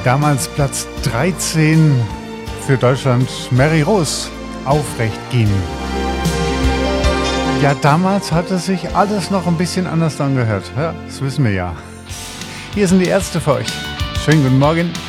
Damals Platz 13 für Deutschland, Mary Rose, Aufrecht gehen. Ja, damals hatte sich alles noch ein bisschen anders angehört. Ja, das wissen wir ja. Hier sind die Ärzte für euch. Schönen guten Morgen.